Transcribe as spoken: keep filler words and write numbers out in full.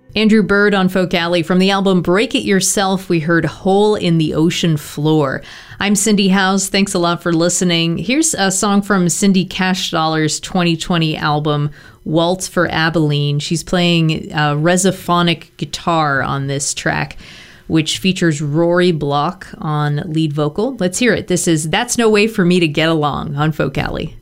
Andrew Bird on Folk Alley. From the album Break It Yourself, we heard Hole in the Ocean Floor. I'm Cindy House. Thanks a lot for listening. Here's a song from Cindy Cash Dollar's twenty twenty album, Waltz for Abilene. She's playing uh, resophonic guitar on this track, which features Rory Block on lead vocal. Let's hear it. This is That's No Way for Me to Get Along on Folk Alley.